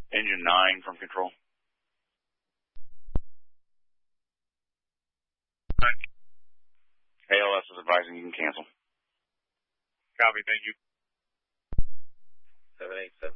Engine 9 from control. ALS is advising you can cancel. Copy, thank you. 787.